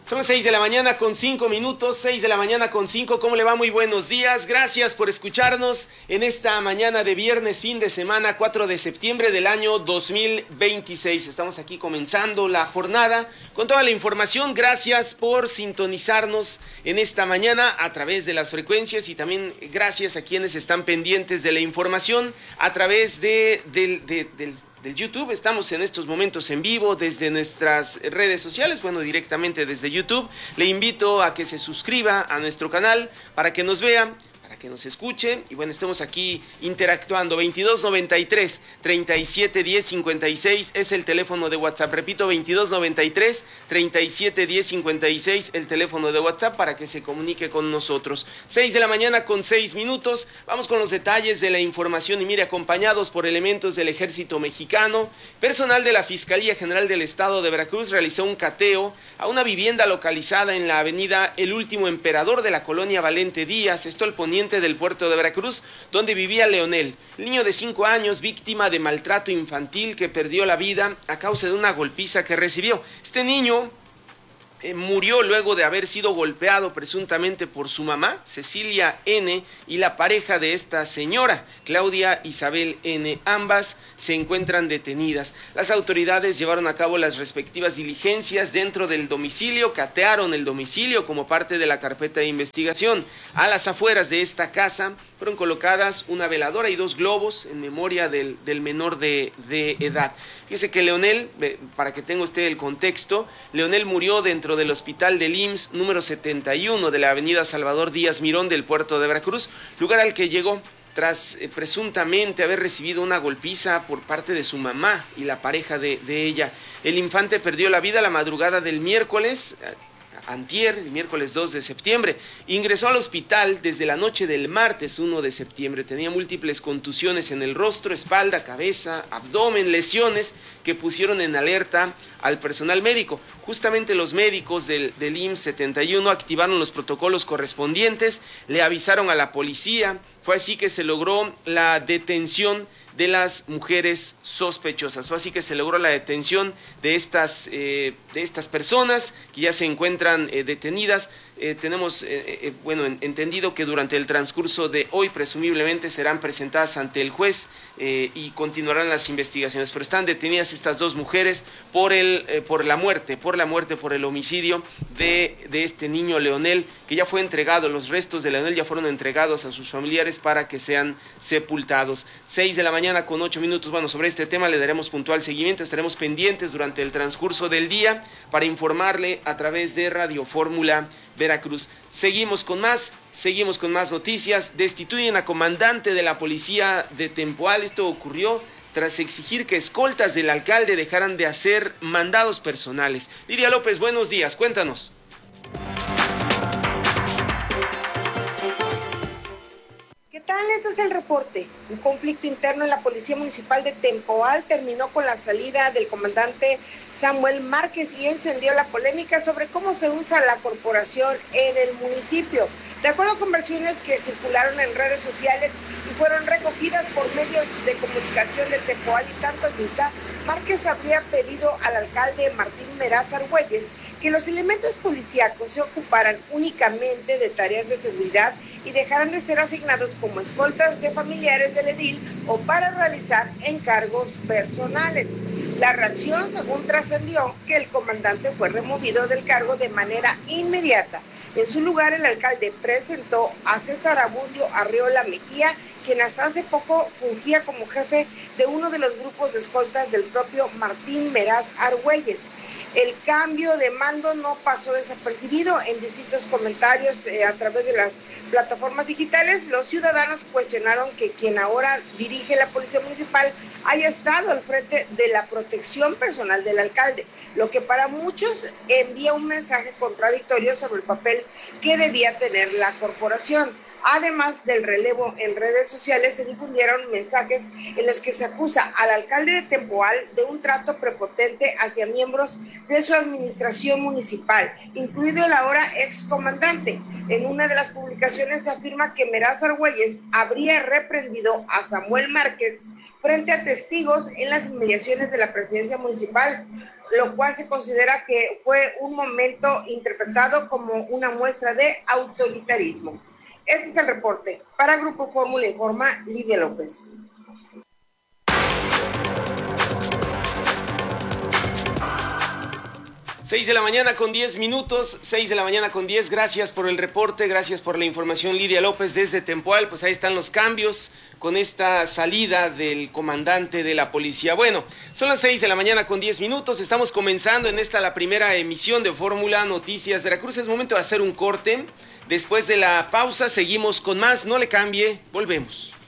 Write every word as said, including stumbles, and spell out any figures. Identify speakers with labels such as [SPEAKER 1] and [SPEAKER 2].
[SPEAKER 1] Son las seis de la mañana con cinco minutos, seis de la mañana con cinco. ¿Cómo le va? Muy buenos días. Gracias por escucharnos en esta mañana de viernes, fin de semana, cuatro de septiembre del año dos mil veintiséis. Estamos aquí comenzando la jornada con toda la información. Gracias por sintonizarnos en esta mañana a través de las frecuencias y también gracias a quienes están pendientes de la información a través de, de, de, del del YouTube. Estamos en estos momentos en vivo desde nuestras redes sociales, bueno, directamente desde YouTube. Le invito a que se suscriba a nuestro canal para que nos vea, para que nos escuche y bueno, estemos aquí interactuando. Veintidós noventa y tres, treinta y siete diez cincuenta y seis es el teléfono de WhatsApp. Repito, veintidós noventa y tres, treinta y siete diez cincuenta y seis el teléfono de WhatsApp para que se comunique con nosotros. seis de la mañana con seis minutos. Vamos con los detalles de la información y mire, acompañados por elementos del Ejército Mexicano, personal de la Fiscalía General del Estado de Veracruz realizó un cateo a una vivienda localizada en la avenida El Último Emperador de la colonia Valente Díaz, esto al poniente del puerto de Veracruz, donde vivía Leonel, el niño de cinco años, víctima de maltrato infantil que perdió la vida a causa de una golpiza que recibió. Este niño eh, murió luego de haber sido golpeado presuntamente por su mamá, Cecilia N., y la pareja de esta señora, Claudia Isabel N. Ambas se encuentran detenidas. Las autoridades llevaron a cabo las respectivas diligencias dentro del domicilio, catearon el domicilio como parte de la carpeta de investigación. A las afueras de esta casa fueron colocadas una veladora y dos globos en memoria del, del menor de, de edad. Fíjese que Leonel, para que tenga usted el contexto, Leonel murió dentro del hospital del I M S S número setenta y uno de la avenida Salvador Díaz Mirón del puerto de Veracruz, lugar al que llegó tras eh, presuntamente haber recibido una golpiza por parte de su mamá y la pareja de, de ella. El infante perdió la vida la madrugada del miércoles, antier, el miércoles dos de septiembre. Ingresó al hospital desde la noche del martes uno de septiembre. Tenía múltiples contusiones en el rostro, espalda, cabeza, abdomen, lesiones que pusieron en alerta al personal médico. Justamente los médicos del, del I M S S setenta y uno activaron los protocolos correspondientes, le avisaron a la policía. Fue así que se logró la detención de las mujeres sospechosas. Fue así que se logró la detención de estas, eh, de estas personas que ya se encuentran eh, detenidas. Eh, tenemos, eh, eh, bueno, en, entendido que durante el transcurso de hoy presumiblemente serán presentadas ante el juez eh, y continuarán las investigaciones. Pero están detenidas estas dos mujeres por el, eh, por la muerte, por la muerte, por el homicidio de, de este niño Leonel, que ya fue entregado, los restos de Leonel ya fueron entregados a sus familiares para que sean sepultados. Seis de la mañana con ocho minutos. Bueno, sobre este tema le daremos puntual seguimiento, estaremos pendientes durante el transcurso del día para informarle a través de Radio Fórmula Veracruz. Seguimos con más, seguimos con más noticias. Destituyen a comandante de la policía de Tempoal. Esto ocurrió tras exigir que escoltas del alcalde dejaran de hacer mandados personales. Lidia López, buenos días, cuéntanos.
[SPEAKER 2] ¿Qué tal? Este es el reporte. Un conflicto interno en la Policía Municipal de Tempoal terminó con la salida del comandante Samuel Márquez y encendió la polémica sobre cómo se usa la corporación en el municipio. De acuerdo con versiones que circularon en redes sociales y fueron recogidas por medios de comunicación de Tempoal y Tantoyuca, Márquez habría pedido al alcalde Martín Meraz Argüelles que los elementos policíacos se ocuparan únicamente de tareas de seguridad y dejaran de ser asignados como escoltas de familiares del edil o para realizar encargos personales. La reacción, según trascendió, que el comandante fue removido del cargo de manera inmediata. En su lugar, el alcalde presentó a César Abundio Arreola Mejía, quien hasta hace poco fungía como jefe de uno de los grupos de escoltas del propio Martín Meraz Argüelles. El cambio de mando no pasó desapercibido. En distintos comentarios eh, a través de las plataformas digitales, los ciudadanos cuestionaron que quien ahora dirige la Policía Municipal haya estado al frente de la protección personal del alcalde, lo que para muchos envía un mensaje contradictorio sobre el papel que debía tener la corporación. Además del relevo en redes sociales, se difundieron mensajes en los que se acusa al alcalde de Tempoal de un trato prepotente hacia miembros de su administración municipal, incluido el ahora excomandante. En una de las publicaciones se afirma que Meraz Argüelles habría reprendido a Samuel Márquez frente a testigos en las inmediaciones de la presidencia municipal. lo cual se considera que fue un momento interpretado como una muestra de autoritarismo. Este es el reporte. Para Grupo Fórmula informa Lidia López.
[SPEAKER 1] seis de la mañana con diez minutos, seis de la mañana con diez, gracias por el reporte, gracias por la información, Lidia López desde Tempoal. Pues ahí están los cambios con esta salida del comandante de la policía. Bueno, son las seis de la mañana con diez minutos, estamos comenzando en esta la primera emisión de Fórmula Noticias Veracruz. Es momento de hacer un corte, después de la pausa seguimos con más, no le cambie, volvemos.